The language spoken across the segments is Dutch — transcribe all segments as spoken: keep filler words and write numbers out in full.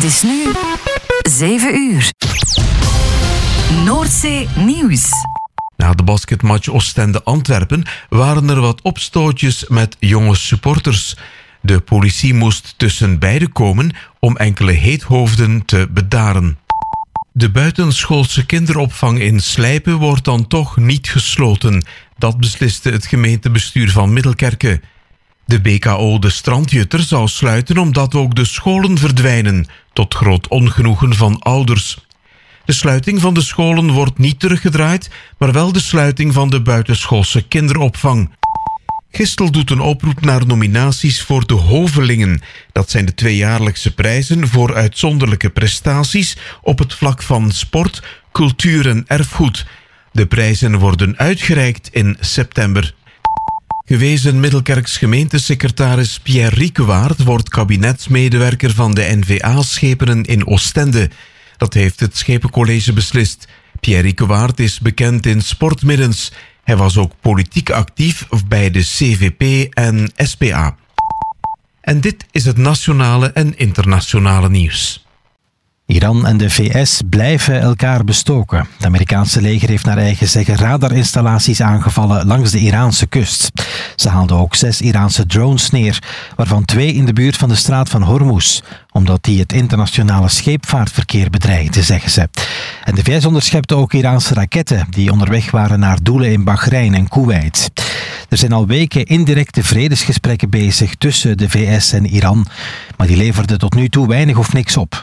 is nu zeven uur. Noordzee Nieuws. Na de basketmatch Oostende-Antwerpen waren er wat opstootjes met jonge supporters. De politie moest tussen beiden komen om enkele heethoofden te bedaren. De buitenschoolse kinderopvang in Slijpen wordt dan toch niet gesloten. Dat besliste het gemeentebestuur van Middelkerke. De B K O De Strandjutter zou sluiten omdat ook de scholen verdwijnen, tot groot ongenoegen van ouders. De sluiting van de scholen wordt niet teruggedraaid, maar wel de sluiting van de buitenschoolse kinderopvang. Gistel doet een oproep naar nominaties voor de Hovelingen. Dat zijn de tweejaarlijkse prijzen voor uitzonderlijke prestaties op het vlak van sport, cultuur en erfgoed. De prijzen worden uitgereikt in september. Gewezen Middelkerks gemeentesecretaris Pierre Riekewaard wordt kabinetsmedewerker van de N V A-schepenen in Oostende. Dat heeft het Schepencollege beslist. Pierre Riekewaard is bekend in sportmiddens. Hij was ook politiek actief bij de C V P en S P A. En dit is het nationale en internationale nieuws. Iran en de V S blijven elkaar bestoken. Het Amerikaanse leger heeft naar eigen zeggen radarinstallaties aangevallen langs de Iraanse kust. Ze haalden ook zes Iraanse drones neer, waarvan twee in de buurt van de straat van Hormuz, omdat die het internationale scheepvaartverkeer bedreigden, zeggen ze. En de V S onderschepte ook Iraanse raketten die onderweg waren naar doelen in Bahrein en Kuwait. Er zijn al weken indirecte vredesgesprekken bezig tussen de V S en Iran, maar die leverden tot nu toe weinig of niks op.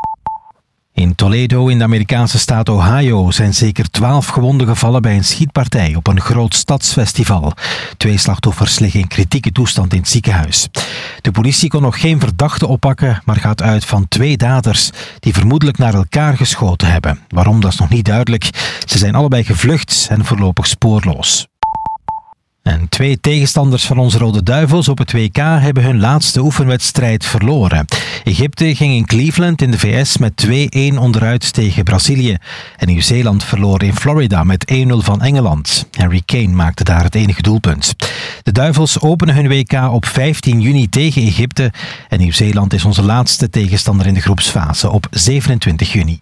In Toledo in de Amerikaanse staat Ohio zijn zeker twaalf gewonden gevallen bij een schietpartij op een groot stadsfestival. Twee slachtoffers liggen in kritieke toestand in het ziekenhuis. De politie kon nog geen verdachte oppakken, maar gaat uit van twee daders die vermoedelijk naar elkaar geschoten hebben. Waarom, dat is nog niet duidelijk. Ze zijn allebei gevlucht en voorlopig spoorloos. En twee tegenstanders van onze Rode Duivels op het W K hebben hun laatste oefenwedstrijd verloren. Egypte ging in Cleveland in de V S met twee-een onderuit tegen Brazilië. En Nieuw-Zeeland verloor in Florida met één nul van Engeland. Harry Kane maakte daar het enige doelpunt. De Duivels openen hun W K op vijftien juni tegen Egypte. En Nieuw-Zeeland is onze laatste tegenstander in de groepsfase op zevenentwintig juni.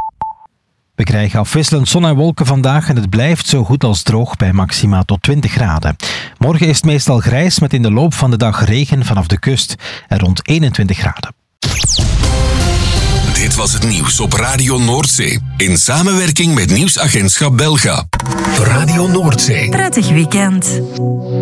We krijgen afwisselend zon en wolken vandaag en het blijft zo goed als droog bij maxima tot twintig graden. Morgen is het meestal grijs met in de loop van de dag regen vanaf de kust en rond eenentwintig graden. Dit was het nieuws op Radio Noordzee in samenwerking met Nieuwsagentschap Belga. Radio Noordzee. Prettig weekend.